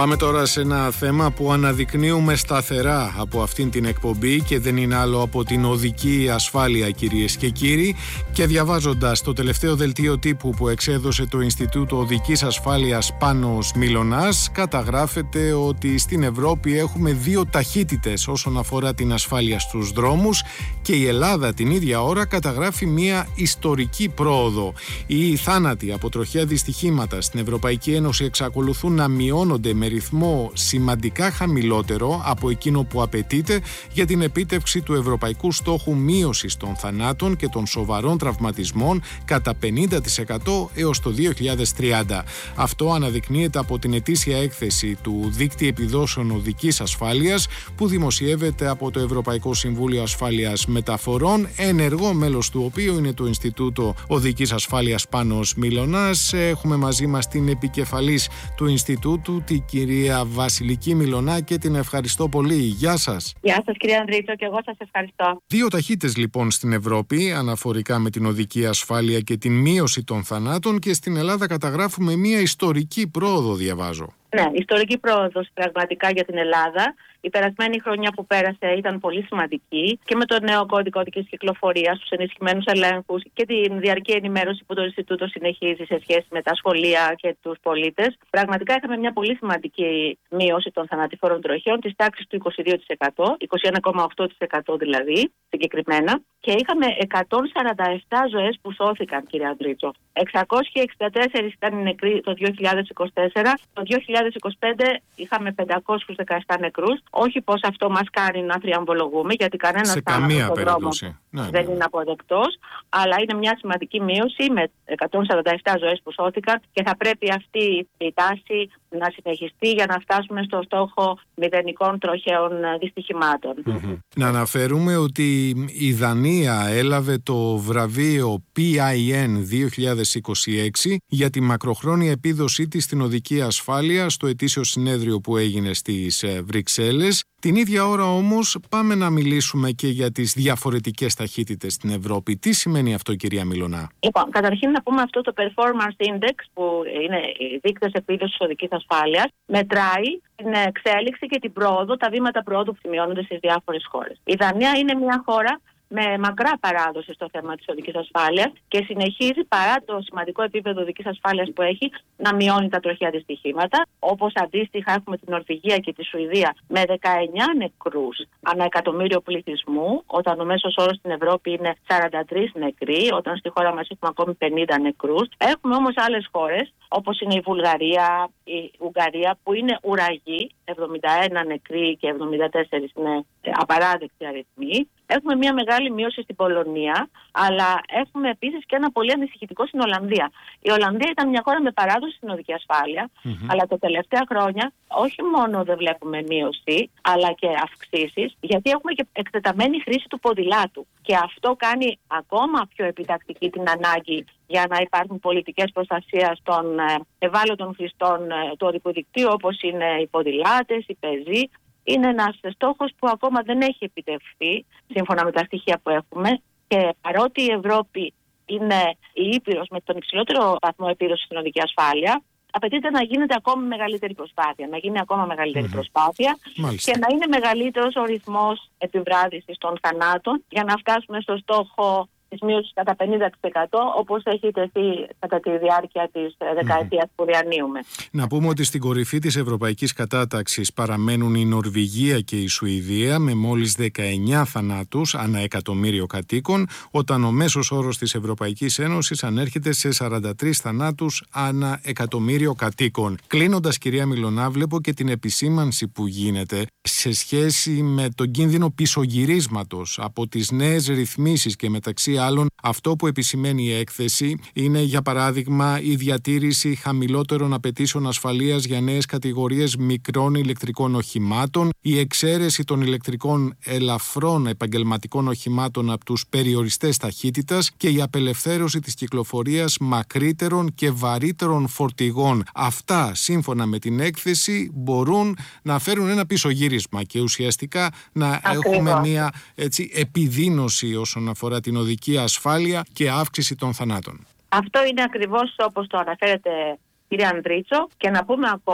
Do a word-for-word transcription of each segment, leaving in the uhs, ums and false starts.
Πάμε τώρα σε ένα θέμα που αναδεικνύουμε σταθερά από αυτήν την εκπομπή και δεν είναι άλλο από την οδική ασφάλεια, κυρίες και κύριοι, και διαβάζοντας το τελευταίο δελτίο τύπου που εξέδωσε το Ινστιτούτο Οδικής Ασφάλειας Πάνος Μιλωνάς, καταγράφεται ότι στην Ευρώπη έχουμε δύο ταχύτητες όσον αφορά την ασφάλεια στους δρόμους και η Ελλάδα την ίδια ώρα καταγράφει μια ιστορική πρόοδο. Οι θάνατοι από τροχαία δυστυχήματα στην Ευρωπαϊκή Ένωση εξακολουθούν να μειώνονται με ρυθμό σημαντικά χαμηλότερο από εκείνο που απαιτείται για την επίτευξη του ευρωπαϊκού στόχου μείωσης των θανάτων και των σοβαρών τραυματισμών κατά πενήντα τοις εκατό έως το δύο χιλιάδες τριάντα. Αυτό αναδεικνύεται από την ετήσια έκθεση του Δίκτυ Επιδόσεων Οδικής Ασφάλειας που δημοσιεύεται από το Ευρωπαϊκό Συμβούλιο Ασφάλειας Μεταφορών, ενεργό μέλος του οποίου είναι το Ινστιτούτο Οδικής Ασφάλειας Πάνος Μιλωνάς. Έχουμε μαζί μας την επικεφαλής του Ινστιτούτου, την κυρία Βασιλική Μιλωνά, και την ευχαριστώ πολύ. Γεια σας. Γεια σας κύριε Ανδρίτσο, και εγώ σας ευχαριστώ. Δύο ταχύτητες λοιπόν στην Ευρώπη αναφορικά με την οδική ασφάλεια και την μείωση των θανάτων, και στην Ελλάδα καταγράφουμε μια ιστορική πρόοδο, διαβάζω. Ναι, ιστορική πρόοδος πραγματικά για την Ελλάδα. Η περασμένη χρονιά που πέρασε ήταν πολύ σημαντική και με το νέο κώδικο οδικής κυκλοφορίας, τους ενισχυμένους ελέγχους και την διαρκή ενημέρωση που το Ινστιτούτο συνεχίζει σε σχέση με τα σχολεία και τους πολίτες. Πραγματικά είχαμε μια πολύ σημαντική μείωση των θανατηφόρων τροχαίων της τάξης του είκοσι δύο τοις εκατό, είκοσι ένα κόμμα οκτώ τοις εκατό δηλαδή συγκεκριμένα, και είχαμε εκατόν σαράντα επτά ζωές που σώθηκαν, κύριε Ανδρίτσο. εξακόσιοι εξήντα τέσσερις ήταν οι νεκροί το δύο χιλιάδες είκοσι τέσσερα, το δύο χιλιάδες είκοσι πέντε είχαμε πεντακόσιους δεκαεπτά νεκρούς. Όχι πως αυτό μας κάνει να θριαμβολογούμε, γιατί κανένας θάνατος στον δρόμο ναι, δεν ναι. είναι αποδεκτός, αλλά είναι μια σημαντική μείωση με εκατόν σαράντα επτά ζωές που σώθηκαν και θα πρέπει αυτή η τάση να συνεχιστεί για να φτάσουμε στο στόχο μηδενικών τροχαίων δυστυχημάτων. Mm-hmm. Να αναφέρουμε ότι η Δανία έλαβε το βραβείο πι άι εν δύο χιλιάδες είκοσι έξι για τη μακροχρόνια επίδοσή της στην οδική ασφάλεια στο ετήσιο συνέδριο που έγινε στις Βρυξέλλες. Την ίδια ώρα όμως πάμε να μιλήσουμε και για τις διαφορετικές ταχύτητες στην Ευρώπη. Τι σημαίνει αυτό, κυρία Μιλωνά? Λοιπόν, καταρχήν να πούμε αυτό το Performance Index, που είναι οι δείκτες επίδοσης οδικής ασφάλειας, μετράει την εξέλιξη και την πρόοδο, τα βήματα πρόοδου που σημειώνονται στις διάφορες χώρες. Η Δανία είναι μια χώρα με μακρά παράδοση στο θέμα της οδικής ασφάλειας και συνεχίζει, παρά το σημαντικό επίπεδο οδικής ασφάλειας που έχει, να μειώνει τα τροχαία δυστυχήματα. Όπως αντίστοιχα έχουμε την Νορβηγία και τη Σουηδία με δεκαεννιά νεκρούς ανά εκατομμύριο πληθυσμού, όταν ο μέσος όρος στην Ευρώπη είναι σαράντα τρεις νεκροί, όταν στη χώρα μας έχουμε ακόμη πενήντα νεκρούς. Έχουμε όμως άλλες χώρες, όπως είναι η Βουλγαρία, η Ουγγαρία, που είναι ουραγοί, εβδομήντα ένα νεκροί και εβδομήντα τέσσερις είναι απαράδεκτοι αριθμοί. Έχουμε μια μεγάλη μείωση στην Πολωνία, αλλά έχουμε επίσης και ένα πολύ ανησυχητικό στην Ολλανδία. Η Ολλανδία ήταν μια χώρα με παράδοση στην οδική ασφάλεια, mm-hmm. αλλά τα τελευταία χρόνια όχι μόνο δεν βλέπουμε μείωση, αλλά και αυξήσεις, γιατί έχουμε και εκτεταμένη χρήση του ποδηλάτου. Και αυτό κάνει ακόμα πιο επιτακτική την ανάγκη για να υπάρχουν πολιτικές προστασίας των ευάλωτων χρηστών του οδικού δικτύου, όπως είναι οι ποδηλάτες, οι πεζοί. Είναι ένας στόχος που ακόμα δεν έχει επιτευχθεί, σύμφωνα με τα στοιχεία που έχουμε, και παρότι η Ευρώπη είναι η ήπειρος με τον υψηλότερο βαθμό επίδοσης στην οδική ασφάλεια, απαιτείται να γίνεται ακόμη μεγαλύτερη προσπάθεια, να γίνει ακόμα μεγαλύτερη mm-hmm. προσπάθεια Μάλιστα. και να είναι μεγαλύτερος ο ρυθμός επιβράδυσης των θανάτων για να φτάσουμε στο στόχο της μείωσης κατά πενήντα τοις εκατό, όπως έχει τεθεί κατά τη διάρκεια της δεκαετίας mm. που διανύουμε. Να πούμε ότι στην κορυφή της ευρωπαϊκής κατάταξης παραμένουν η Νορβηγία και η Σουηδία με μόλις δεκαεννιά θανάτους ανά εκατομμύριο κατοίκων, όταν ο μέσος όρος της Ευρωπαϊκής Ένωσης ανέρχεται σε σαράντα τρεις θανάτους ανά εκατομμύριο κατοίκων. Κλείνοντας, κυρία Μιλωνά, βλέπω και την επισήμανση που γίνεται σε σχέση με τον κίνδυνο πισωγυρίσματος από τις νέες ρυθμίσεις, και μεταξύ άλλων αυτό που επισημαίνει η έκθεση είναι, για παράδειγμα, η διατήρηση χαμηλότερων απαιτήσεων ασφαλείας για νέες κατηγορίες μικρών ηλεκτρικών οχημάτων, η εξαίρεση των ηλεκτρικών ελαφρών επαγγελματικών οχημάτων από τους περιοριστές ταχύτητας και η απελευθέρωση της κυκλοφορίας μακρύτερων και βαρύτερων φορτηγών. Αυτά, σύμφωνα με την έκθεση, μπορούν να φέρουν ένα πισωγύρισμα και ουσιαστικά να Ακριβώς. έχουμε μια έτσι, επιδείνωση όσον αφορά την οδική ασφάλεια και αύξηση των θανάτων. Αυτό είναι ακριβώς όπως το αναφέρετε, κύριε Ανδρίτσο, και να πούμε ακόμη ότι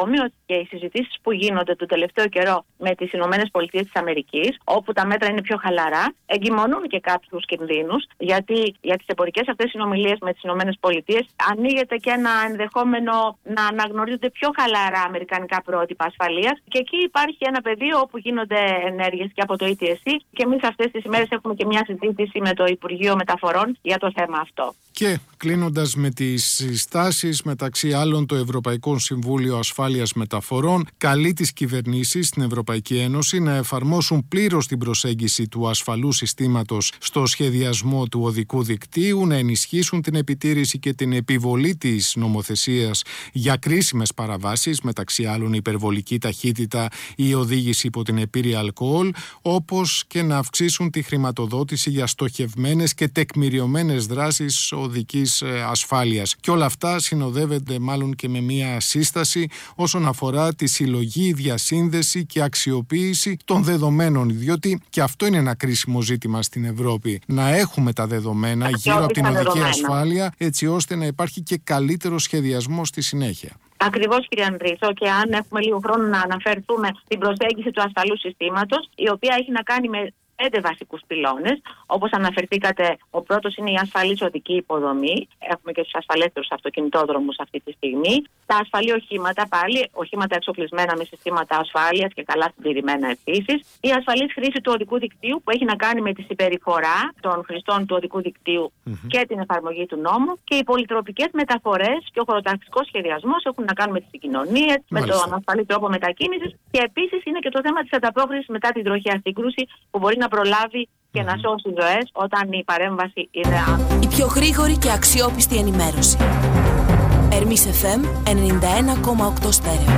και οι συζητήσεις που γίνονται τον τελευταίο καιρό με τις Ηνωμένες Πολιτείες της Αμερικής, όπου τα μέτρα είναι πιο χαλαρά, εγκυμονούν και κάποιους κινδύνους, γιατί για τις εμπορικές αυτές συνομιλίες με τις Ηνωμένες Πολιτείες ανοίγεται και ένα ενδεχόμενο να αναγνωρίζονται πιο χαλαρά αμερικανικά πρότυπα ασφαλείας. Και εκεί υπάρχει ένα πεδίο όπου γίνονται ενέργειες και από το ι τι ες σι, και εμείς αυτές τις ημέρες έχουμε και μια συζήτηση με το Υπουργείο Μεταφορών για το θέμα αυτό. Και κλείνοντας με τις συστάσεις, μεταξύ άλλων το Ευρωπαϊκό Συμβούλιο Ασφάλειας Μεταφορών καλεί τις κυβερνήσεις στην Ευρωπαϊκή Ένωση να εφαρμόσουν πλήρως την προσέγγιση του ασφαλού συστήματος στο σχεδιασμό του οδικού δικτύου, να ενισχύσουν την επιτήρηση και την επιβολή της νομοθεσίας για κρίσιμες παραβάσεις, μεταξύ άλλων υπερβολική ταχύτητα ή οδήγηση υπό την επίρρεια αλκοόλ, όπως και να αυξήσουν τη χρηματοδότηση για στοχευμένες και τεκμηριωμένες δράσεις οδικής ασφάλειας. Και όλα αυτά συνοδεύεται μάλλον και με μια σύσταση όσον αφορά τη συλλογή, διασύνδεση και αξιοποίηση των δεδομένων, διότι και αυτό είναι ένα κρίσιμο ζήτημα στην Ευρώπη. Να έχουμε τα δεδομένα γύρω από την οδική δεδομένα. ασφάλεια, έτσι ώστε να υπάρχει και καλύτερο σχεδιασμό στη συνέχεια. Ακριβώς, κύριε Ανδρήσο, και αν έχουμε λίγο χρόνο να αναφερθούμε στην προσέγγιση του ασφαλού συστήματος, η οποία έχει να κάνει με πέντε βασικούς πυλώνες. Όπως αναφερθήκατε, ο πρώτος είναι η ασφαλής οδική υποδομή. Έχουμε και τους ασφαλέστερους αυτοκινητόδρομους αυτή τη στιγμή. Τα ασφαλή οχήματα, πάλι, οχήματα εξοπλισμένα με συστήματα ασφάλειας και καλά συντηρημένα επίσης. Η ασφαλής χρήση του οδικού δικτύου, που έχει να κάνει με τη συμπεριφορά των χρηστών του οδικού δικτύου mm-hmm. και την εφαρμογή του νόμου. Και οι πολυτροπικές μεταφορές και ο χωροταξικός σχεδιασμός έχουν να κάνουν με τις συγκοινωνίες, με τον ασφαλή τρόπο μετακίνησης. Και επίσης είναι και το θέμα της ανταπόκρισης μετά την τροχαία σύγκρουση, που μπορεί να προλάβει και mm. να σώσει ζωές όταν η παρέμβαση είναι άμεση. Η πιο γρήγορη και αξιόπιστη ενημέρωση. Ερμής εφ εμ ενενήντα ένα κόμμα οκτώ Στέρεο.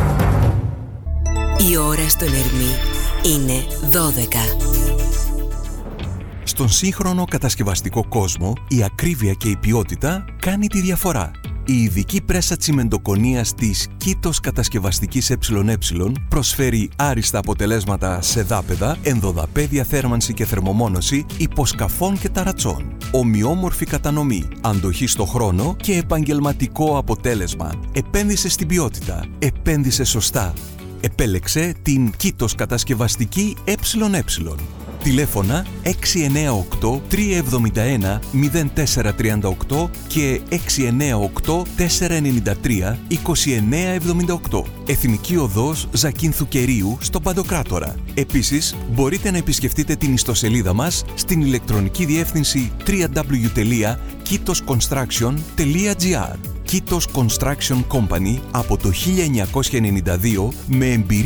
Η ώρα στον Ερμή είναι δώδεκα. Στον σύγχρονο κατασκευαστικό κόσμο, η ακρίβεια και η ποιότητα κάνει τη διαφορά. Η ειδική πρέσα τσιμεντοκονίας της Κήτος Κατασκευαστικής ΕΕ προσφέρει άριστα αποτελέσματα σε δάπεδα, ενδοδαπέδια θέρμανση και θερμομόνωση, υποσκαφών και ταρατσών. Ομοιόμορφη κατανομή, αντοχή στο χρόνο και επαγγελματικό αποτέλεσμα. Επένδυσε στην ποιότητα. Επένδυσε σωστά. Επέλεξε την Κήτος Κατασκευαστική ΕΕ. Τηλέφωνα έξι εννιά οκτώ τρία εβδομήντα ένα μηδέν τέσσερα τριάντα οκτώ και έξι εννιά οκτώ τέσσερα εννιά τρία είκοσι εννιά εβδομήντα οκτώ. Εθνική Οδός Ζακίνθου Κερίου στο Παντοκράτορα. Επίσης, μπορείτε να επισκεφτείτε την ιστοσελίδα μας στην ηλεκτρονική διεύθυνση double-u double-u double-u τελεία kitos construction τελεία gr. Kitos Construction Company από το χίλια εννιακόσια ενενήντα δύο με εμπειρία